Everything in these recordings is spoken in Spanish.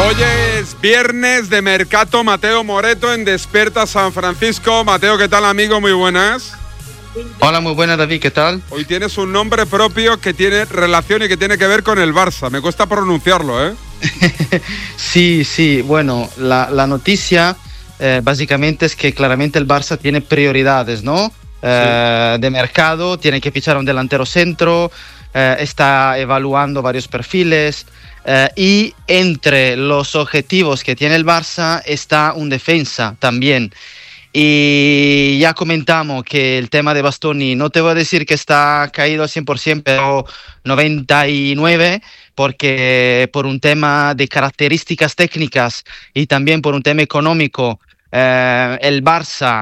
Hoy es viernes de Mercato. Mateo Moreto en Despierta San Francisco. Mateo, ¿qué tal, amigo? Muy buenas. Hola, muy buenas, David, ¿qué tal? Hoy tienes un nombre propio que tiene relación y que tiene que ver con el Barça. Me cuesta pronunciarlo, ¿eh? Sí, bueno, la noticia básicamente es que claramente el Barça tiene prioridades, ¿no? De mercado, tiene que fichar un delantero centro, está evaluando varios perfiles y entre los objetivos que tiene el Barça está un defensa también. Y ya comentamos que el tema de Bastoni, no te voy a decir que está caído al 100%, pero 99%, porque por un tema de características técnicas y también por un tema económico, el Barça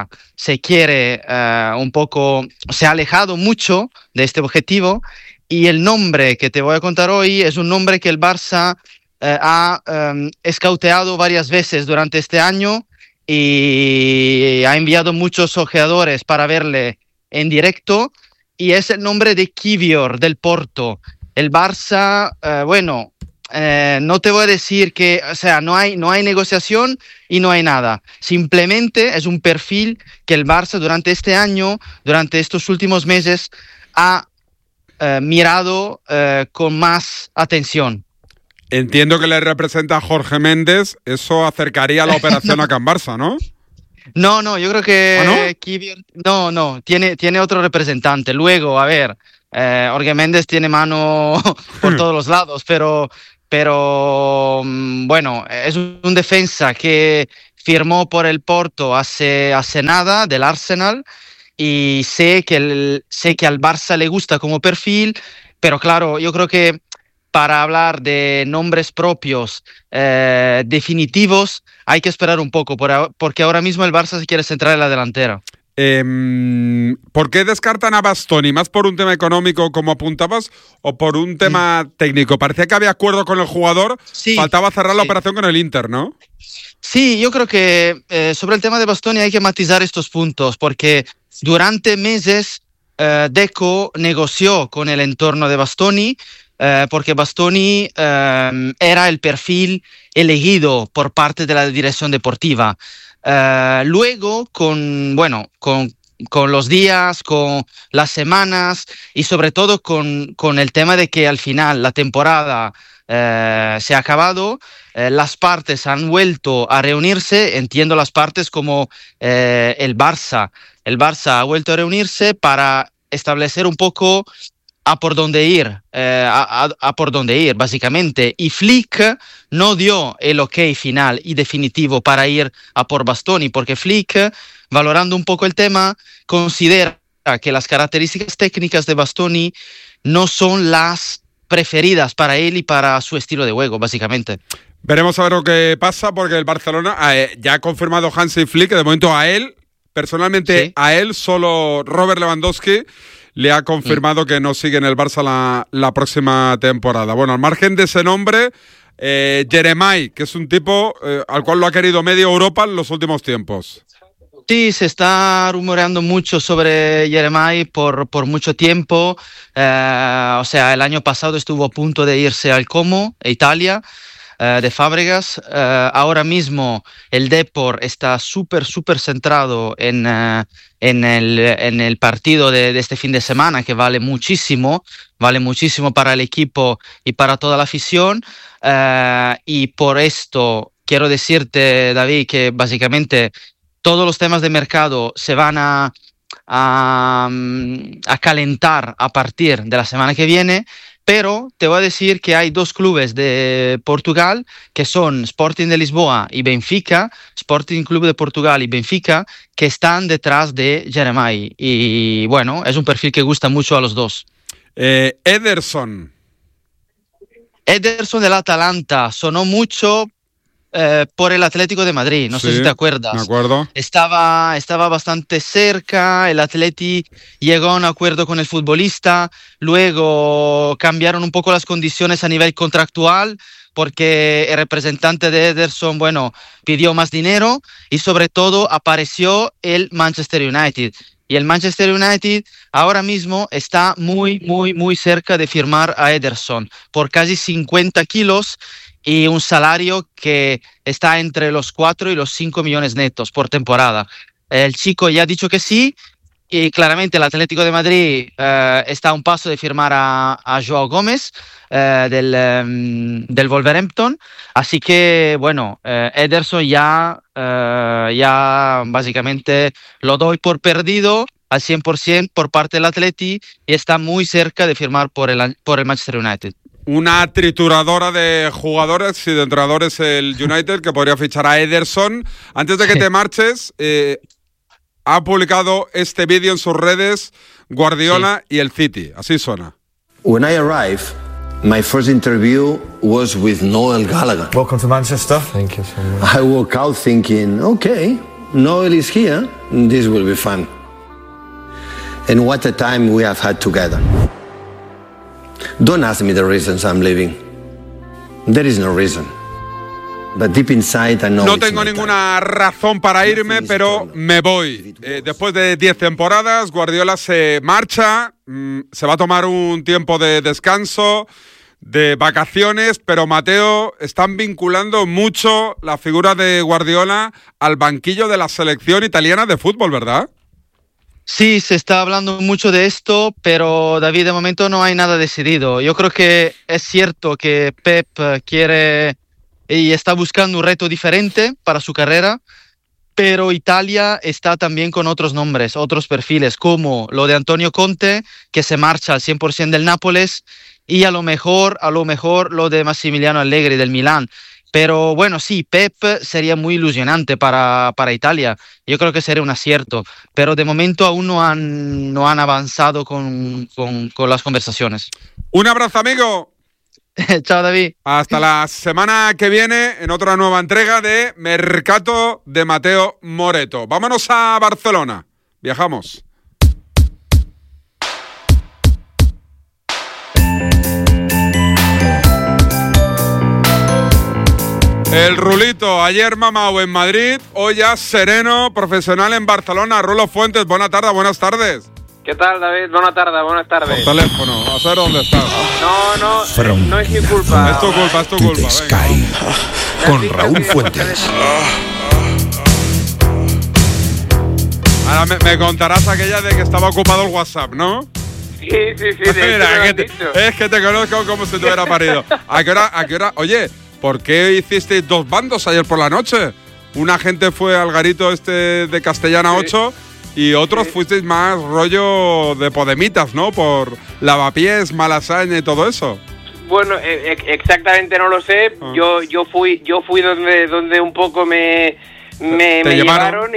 se ha alejado mucho de este objetivo, y el nombre que te voy a contar hoy es un nombre que el Barça ha escauteado varias veces durante este año y ha enviado muchos ojeadores para verle en directo, y es el nombre de Kivior del Porto. El Barça, no te voy a decir que, o sea, no hay negociación y no hay nada. Simplemente es un perfil que el Barça durante este año, durante estos últimos meses, ha mirado con más atención. Entiendo que le representa a Jorge Méndez. Eso acercaría la operación a Can Barça, ¿no? No, yo creo que ¿Ah, no? Tiene otro representante. Luego, a ver, Jorge Méndez tiene mano por todos los lados, pero bueno, es un defensa que firmó por el Porto hace nada, del Arsenal, y sé que al Barça le gusta como perfil, pero claro, yo creo que para hablar de nombres propios definitivos hay que esperar un poco, porque ahora mismo el Barça se quiere centrar en la delantera. ¿Por qué descartan a Bastoni? ¿Más por un tema económico, como apuntabas, o por un tema técnico? Parecía que había acuerdo con el jugador, faltaba cerrar la operación con el Inter, ¿no? Sí, yo creo que sobre el tema de Bastoni hay que matizar estos puntos, porque durante meses Deco negoció con el entorno de Bastoni, porque Bastoni era el perfil elegido por parte de la dirección deportiva. Luego, con los días, con las semanas y sobre todo con el tema de que al final la temporada se ha acabado, las partes han vuelto a reunirse. Entiendo las partes como el Barça. El Barça ha vuelto a reunirse para establecer un poco a por dónde ir, básicamente. Y Flick no dio el ok final y definitivo para ir a por Bastoni, porque Flick, valorando un poco el tema, considera que las características técnicas de Bastoni no son las preferidas para él y para su estilo de juego, básicamente. Veremos a ver lo que pasa, porque el Barcelona ya ha confirmado Hansi Flick, que de momento a él, personalmente sí. A él, solo Robert Lewandowski le ha confirmado que no sigue en el Barça la próxima temporada. Bueno, al margen de ese nombre, Jeremai, que es un tipo al cual lo ha querido media Europa en los últimos tiempos. Sí, se está rumoreando mucho sobre Jeremai por mucho tiempo. O sea, el año pasado estuvo a punto de irse al Como, Italia, de Fábregas. Ahora mismo el Depor está súper centrado en el partido de este fin de semana, que vale muchísimo para el equipo y para toda la afición. Y por esto quiero decirte, David, que básicamente todos los temas de mercado se van a calentar a partir de la semana que viene, pero te voy a decir que hay dos clubes de Portugal, que son Sporting de Lisboa y Benfica, Sporting Club de Portugal y Benfica, que están detrás de Jeremai. Y bueno, es un perfil que gusta mucho a los dos. Ederson del Atalanta sonó mucho por el Atlético de Madrid, no sé si te acuerdas. Me acuerdo. Estaba bastante cerca, el Atleti llegó a un acuerdo con el futbolista, luego cambiaron un poco las condiciones a nivel contractual, porque el representante de Ederson, pidió más dinero, y sobre todo apareció el Manchester United. Y el Manchester United ahora mismo está muy cerca de firmar a Ederson por casi 50 kilos. y un salario que está entre los 4 y los 5 millones netos por temporada. El chico ya ha dicho que sí, y claramente el Atlético de Madrid está a un paso de firmar a Joao Gómez del Wolverhampton. Así que, bueno, Ederson ya básicamente lo doy por perdido al 100% por parte del Atleti y está muy cerca de firmar por el Manchester United. Una trituradora de jugadores y de entrenadores el United que podría fichar a Ederson. Antes de que te marches, ha publicado este vídeo en sus redes Guardiola y el City. Así suena. When I arrived, my first interview was with Noel Gallagher. Welcome to Manchester. Thank you so much. I woke out thinking, okay, Noel is here, this will be fun. And what a time we have had together. Don't ask me the reasons I'm leaving. There is no reason. But deep inside, I know no tengo ninguna razón para irme, pero me voy. Después de 10 temporadas, Guardiola se marcha, se va a tomar un tiempo de descanso, de vacaciones, pero Mateo, están vinculando mucho la figura de Guardiola al banquillo de la selección italiana de fútbol, ¿verdad? Sí, se está hablando mucho de esto, pero David, de momento no hay nada decidido. Yo creo que es cierto que Pep quiere y está buscando un reto diferente para su carrera, pero Italia está también con otros nombres, otros perfiles, como lo de Antonio Conte, que se marcha al 100% del Nápoles, y a lo mejor lo de Massimiliano Allegri del Milán. Pero bueno, sí, Pep sería muy ilusionante para Italia. Yo creo que sería un acierto, pero de momento aún no han avanzado con las conversaciones. Un abrazo, amigo. Chao, David. Hasta la semana que viene en otra nueva entrega de Mercato de Mateo Moreto. Vámonos a Barcelona. Viajamos. El Rulito, ayer mamao en Madrid, hoy ya sereno, profesional en Barcelona. Rulo Fuentes, buenas tardes. ¿Qué tal, David? Buenas tardes. Por teléfono, a saber dónde estás. No es mi culpa. Es tu culpa. Sky, con Raúl Fuentes. Ahora me contarás aquella de que estaba ocupado el WhatsApp, ¿no? Sí. Mira, es que te conozco como si te hubiera parido. ¿A qué hora? Oye, ¿por qué hicisteis dos bandos ayer por la noche? Una gente fue al garito de Castellana 8 y otros fuisteis más rollo de Podemitas, ¿no? Por Lavapiés, Malasaña y todo eso. Bueno, exactamente no lo sé. Yo fui donde un poco me llevaron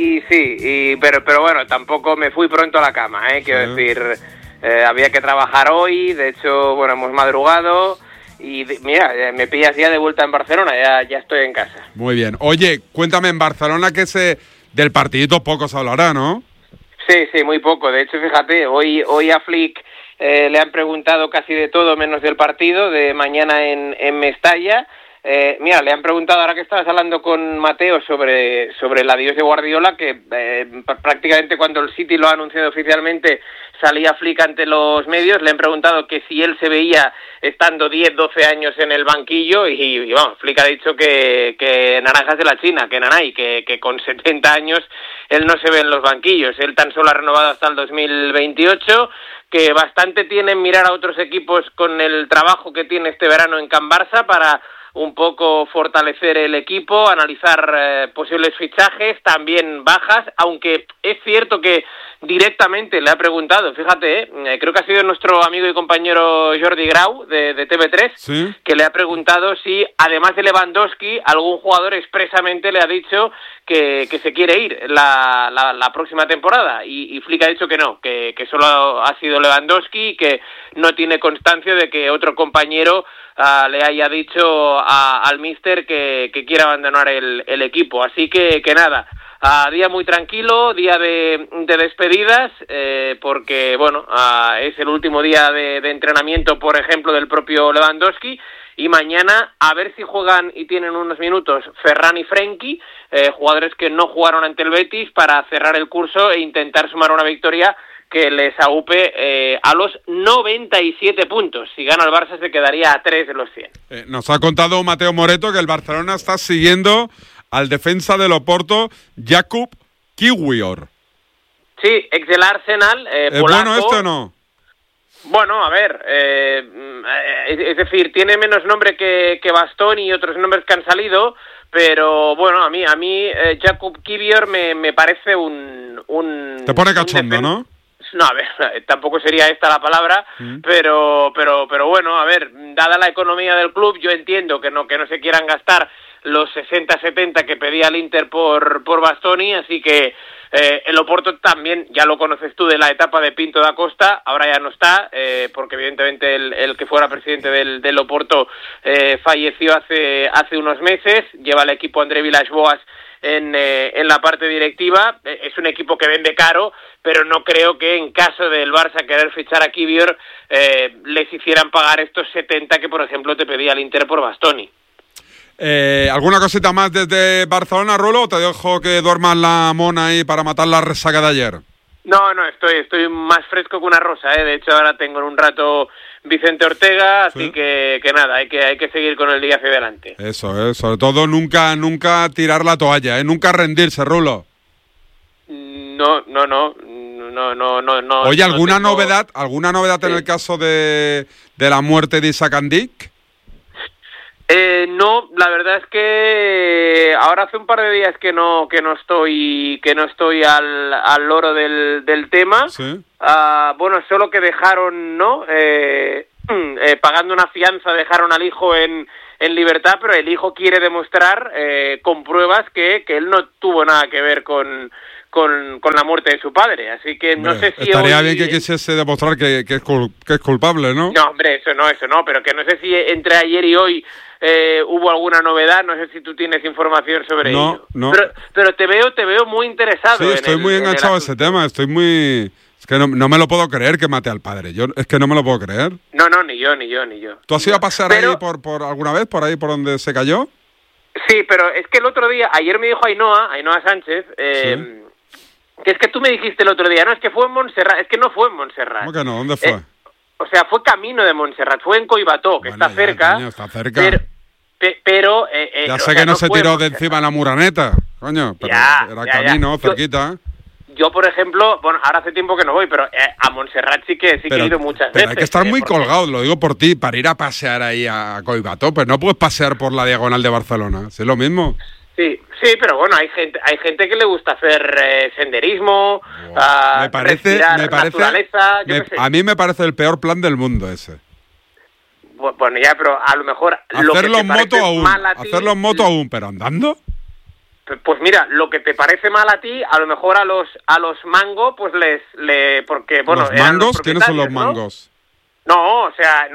pero bueno, tampoco me fui pronto a la cama, quiero decir, había que trabajar hoy, de hecho, bueno, hemos madrugado. Y mira, me pillas ya de vuelta en Barcelona, ya estoy en casa. Muy bien. Oye, cuéntame, en Barcelona que del partidito poco se hablará, ¿no? Sí, muy poco. De hecho, fíjate, hoy a Flick le han preguntado casi de todo menos del partido de mañana en Mestalla. Mira, le han preguntado, ahora que estabas hablando con Mateo sobre el adiós de Guardiola, que prácticamente cuando el City lo ha anunciado oficialmente salía Flick ante los medios, le han preguntado que si él se veía estando 10, 12 años en el banquillo y vamos, Flick ha dicho que naranjas de la China, que nanay, que con 70 años él no se ve en los banquillos, él tan solo ha renovado hasta el 2028, que bastante tiene en mirar a otros equipos con el trabajo que tiene este verano en Can Barça para un poco fortalecer el equipo, analizar posibles fichajes, también bajas, aunque es cierto que directamente le ha preguntado, fíjate, creo que ha sido nuestro amigo y compañero Jordi Grau de TV3, ¿sí?, que le ha preguntado si, además de Lewandowski, algún jugador expresamente le ha dicho que se quiere ir la próxima temporada, y Flick ha dicho que no, que solo ha sido Lewandowski y que no tiene constancia de que otro compañero le haya dicho al míster que quiere abandonar el equipo. Así que nada, día muy tranquilo, día de despedidas, porque bueno, es el último día de entrenamiento, por ejemplo, del propio Lewandowski, y mañana a ver si juegan y tienen unos minutos Ferran y Frenkie, jugadores que no jugaron ante el Betis, para cerrar el curso e intentar sumar una victoria que les aupe a los 97 puntos. Si gana el Barça se quedaría a 3 de los 100. Nos ha contado Mateo Moreto que el Barcelona está siguiendo al defensa del Oporto, Jakub Kiwior. Sí, ex del Arsenal, ¿Es polaco. bueno esto o no? Bueno, a ver, es decir, tiene menos nombre que Bastoni y otros nombres que han salido, pero bueno, a mí Jakub Kiwior me parece un Te pone cachondo, ¿no? No, a ver, tampoco sería esta la palabra, pero bueno, a ver, dada la economía del club, yo entiendo que no se quieran gastar los 60-70 que pedía el Inter por Bastoni, así que el Oporto también, ya lo conoces tú de la etapa de Pinto da Costa, ahora ya no está, porque evidentemente el que fuera presidente del Oporto falleció hace unos meses, lleva el equipo André Villas-Boas en la parte directiva. Es un equipo que vende caro, pero no creo que en caso del Barça querer fichar a Kiwior les hicieran pagar estos 70 que por ejemplo te pedía el Inter por Bastoni. ¿Alguna cosita más desde Barcelona, Rulo, o te dejo que duermas la mona ahí para matar la resaca de ayer? No, estoy más fresco que una rosa, De hecho, ahora tengo en un rato Vicente Ortega, así que nada, hay que seguir con el día hacia adelante. Eso, sobre todo nunca tirar la toalla, nunca rendirse, Rulo. No. Oye, ¿alguna no novedad en el caso de la muerte de Isaac Andic? No, la verdad es que ahora hace un par de días que no estoy al loro del tema. ¿Sí? Bueno, solo que dejaron, pagando una fianza dejaron al hijo en libertad, pero el hijo quiere demostrar con pruebas que él no tuvo nada que ver con la muerte de su padre, así que no sé si estaría bien que quisiese demostrar que es culpable, ¿no? No, hombre, eso no, pero que no sé si entre ayer y hoy hubo alguna novedad, no sé si tú tienes información sobre ello. No. Pero te veo muy interesado. Sí, estoy muy enganchado a ese tema, es que no me lo puedo creer que mate al padre, es que no me lo puedo creer. No, ni yo. ¿Tú has ido a pasear ahí por alguna vez, por ahí por donde se cayó? Sí, pero es que el otro día, ayer me dijo Ainhoa Sánchez, que es que tú me dijiste el otro día, no, es que fue en Montserrat, es que no fue en Montserrat. ¿Cómo que no? ¿Dónde fue? O sea, fue camino de Montserrat, fue en Collbató, que está cerca. Coño, está cerca. Pero ya sé que no se tiró de encima la Muraneta, coño, pero era camino, cerquita. Yo, por ejemplo, bueno, ahora hace tiempo que no voy, pero a Montserrat sí que he ido muchas veces. Pero hay que estar muy colgado, lo digo por ti, para ir a pasear ahí a Collbató, pues no puedes pasear por la diagonal de Barcelona, ¿es lo mismo? Sí, pero bueno, hay gente que le gusta hacer senderismo, naturaleza, a mí me parece el peor plan del mundo ese. Bueno, ya, pero a lo mejor hacerlo en moto aún, pero andando. Pues mira, lo que te parece mal a ti, a lo mejor a los Mango, pues porque bueno, ¿los mangos? ¿Quiénes son los mangos? No, o sea,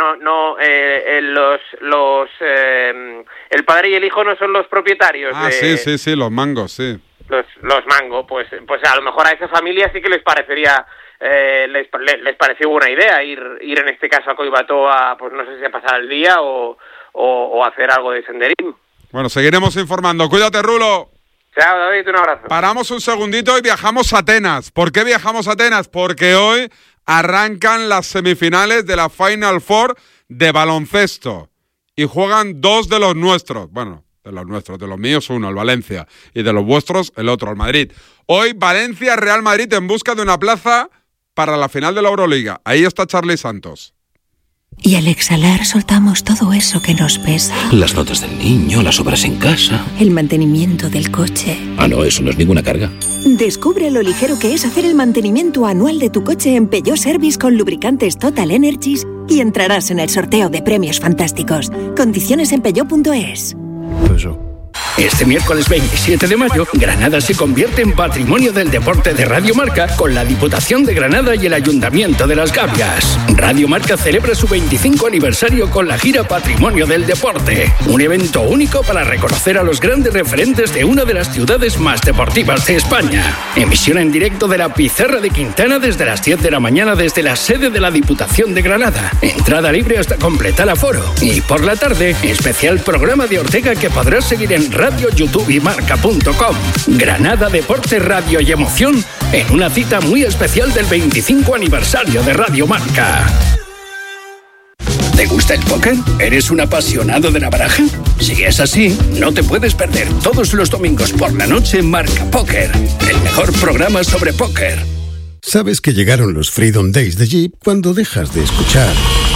el padre y el hijo no son los propietarios. Sí, los mangos, sí. Los Mango, pues a lo mejor a esa familia sí que les parecería, les pareció buena idea ir en este caso a Collbató pues no sé si a pasar el día o hacer algo de senderismo. Bueno, seguiremos informando. Cuídate, Rulo. Chao, David, un abrazo. Paramos un segundito y viajamos a Atenas. ¿Por qué viajamos a Atenas? Porque hoy arrancan las semifinales de la Final Four de baloncesto y juegan dos de los nuestros. Bueno, de los míos uno, el Valencia, y de los vuestros el otro, el Madrid. Hoy Valencia-Real Madrid en busca de una plaza para la final de la Euroliga. Ahí está Charly Santos. Y al exhalar soltamos todo eso que nos pesa. Las notas del niño, las obras en casa. El mantenimiento del coche. No, eso no es ninguna carga. Descubre lo ligero que es hacer el mantenimiento anual de tu coche en Peugeot Service con lubricantes Total Energies y entrarás en el sorteo de premios fantásticos. Condiciones en peugeot.es. Este miércoles 27 de mayo, Granada se convierte en Patrimonio del Deporte de Radio Marca con la Diputación de Granada y el Ayuntamiento de Las Gavias. Radio Marca celebra su 25 aniversario con la gira Patrimonio del Deporte, un evento único para reconocer a los grandes referentes de una de las ciudades más deportivas de España. Emisión en directo de la Pizarra de Quintana desde las 10 de la mañana desde la sede de la Diputación de Granada. Entrada libre hasta completar aforo. Y por la tarde, especial programa de Ortega que podrás seguir en Radio, YouTube y Marca.com. Granada, deporte, radio y emoción en una cita muy especial del 25 aniversario de Radio Marca. ¿Te gusta el póker? ¿Eres un apasionado de la baraja? Si es así, no te puedes perder todos los domingos por la noche Marca Póker, el mejor programa sobre póker. Sabes que llegaron los Freedom Days de Jeep cuando dejas de escuchar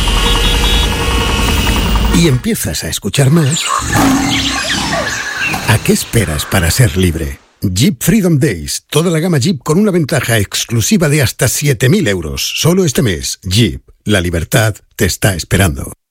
y empiezas a escuchar más. ¿A qué esperas para ser libre? Jeep Freedom Days, toda la gama Jeep con una ventaja exclusiva de hasta 7.000 euros. Solo este mes, Jeep, la libertad te está esperando.